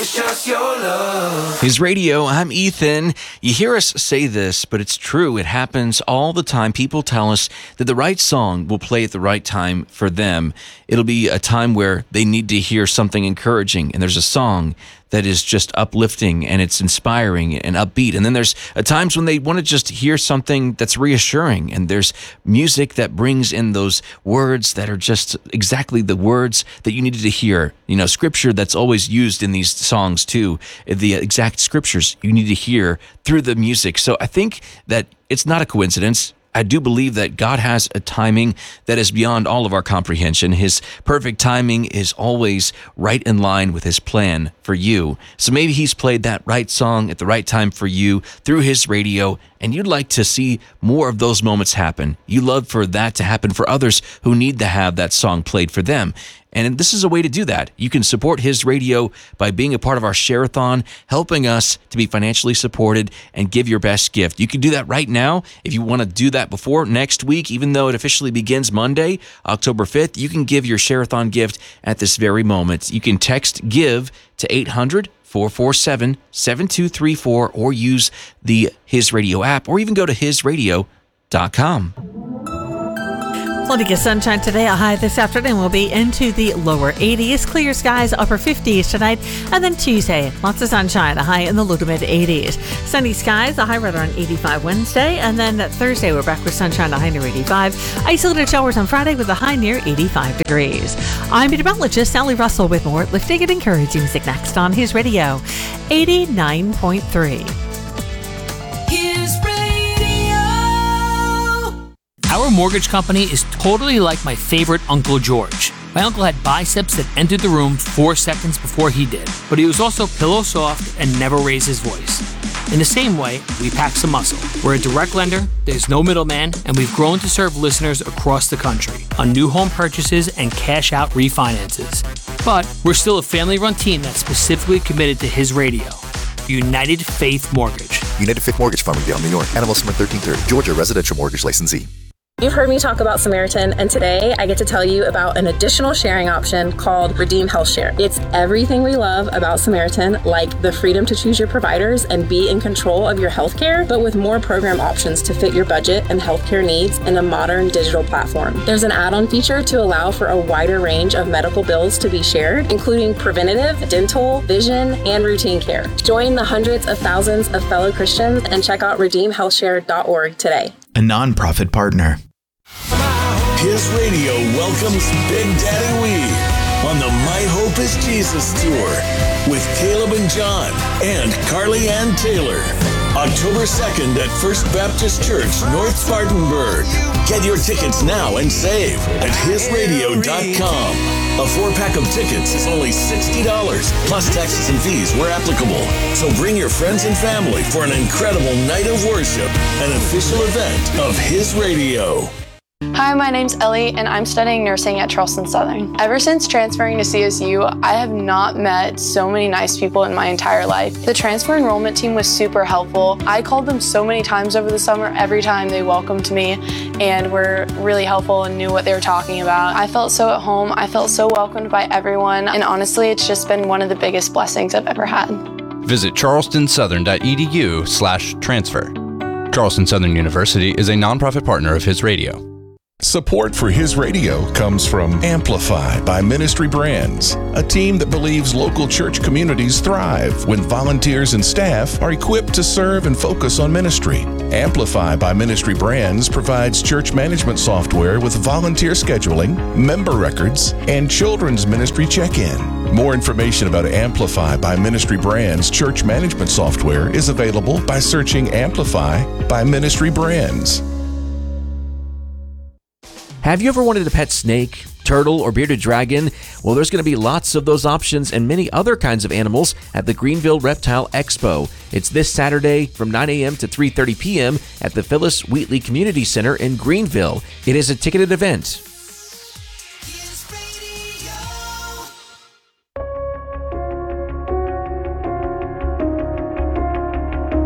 It's just your love. His Radio, I'm Ethan. You hear us say this, but it's true. It happens all the time. People tell us that the right song will play at the right time for them. It'll be a time where they need to hear something encouraging, and there's a song that is just uplifting and it's inspiring and upbeat. And then there's times when they want to just hear something that's reassuring, and there's music that brings in those words that are just exactly the words that you needed to hear. You know, scripture that's always used in these songs too, the exact scriptures you need to hear through the music. So I think that it's not a coincidence. I do believe that God has a timing that is beyond all of our comprehension. His perfect timing is always right in line with His plan for you. So maybe He's played that right song at the right time for you through His Radio, and you'd like to see more of those moments happen. You love for that to happen for others who need to have that song played for them. And this is a way to do that. You can support His Radio by being a part of our Share-a-thon, helping us to be financially supported and give your best gift. You can do that right now. If you want to do that before next week, even though it officially begins Monday, October 5th, you can give your Share-a-thon gift at this very moment. You can text GIVE to 800-447-7234 or use the His Radio app, or even go to hisradio.com. Plenty of sunshine today. A high this afternoon will be into the lower 80s. Clear skies, upper 50s tonight. And then Tuesday, lots of sunshine, a high in the low to mid 80s. Sunny skies, a high right around 85 Wednesday. And then Thursday, we're back with sunshine, a high near 85. Isolated showers on Friday with a high near 85 degrees. I'm meteorologist Sally Russell with more lifting and encouraging music next on His Radio 89.3. His Radio. Our mortgage company is totally like my favorite Uncle George. My uncle had biceps that entered the room 4 seconds before he did, but he was also pillow soft and never raised his voice. In the same way, we pack some muscle. We're a direct lender, there's no middleman, and we've grown to serve listeners across the country on new home purchases and cash-out refinances. But we're still a family-run team that's specifically committed to His Radio. United Faith Mortgage. United Faith Mortgage, Farmingdale, New York. NMLS number 1330. Georgia Residential Mortgage Licensee. You've heard me talk about Samaritan, and today I get to tell you about an additional sharing option called Redeem Health Share. It's everything we love about Samaritan, like the freedom to choose your providers and be in control of your healthcare, but with more program options to fit your budget and healthcare needs in a modern digital platform. There's an add-on feature to allow for a wider range of medical bills to be shared, including preventative, dental, vision, and routine care. Join the hundreds of thousands of fellow Christians and check out redeemhealthshare.org today. A nonprofit partner. His Radio welcomes Big Daddy Wee on the My Hope is Jesus tour with Caleb and John and Carly Ann Taylor. October 2nd at First Baptist Church, North Spartanburg. Get your tickets now and save at hisradio.com. A 4-pack of tickets is only $60, plus taxes and fees where applicable. So bring your friends and family for an incredible night of worship, an official event of His Radio. Hi, my name's Ellie, and I'm studying nursing at Charleston Southern. Ever since transferring to CSU, I have not met so many nice people in my entire life. The transfer enrollment team was super helpful. I called them so many times over the summer. Every time they welcomed me and were really helpful and knew what they were talking about. I felt so at home. I felt so welcomed by everyone, and honestly, it's just been one of the biggest blessings I've ever had. Visit charlestonsouthern.edu/transfer. Charleston Southern University is a nonprofit partner of His Radio. Support for His Radio comes from Amplify by Ministry Brands, a team that believes local church communities thrive when volunteers and staff are equipped to serve and focus on ministry. Amplify by Ministry Brands provides church management software with volunteer scheduling, member records, and children's ministry check-in. More information about Amplify by Ministry Brands church management software is available by searching Amplify by Ministry Brands. Have you ever wanted a pet snake, turtle, or bearded dragon? Well, there's going to be lots of those options and many other kinds of animals at the Greenville Reptile Expo. It's this Saturday from 9 a.m. to 3:30 p.m. at the Phyllis Wheatley Community Center in Greenville. It is a ticketed event.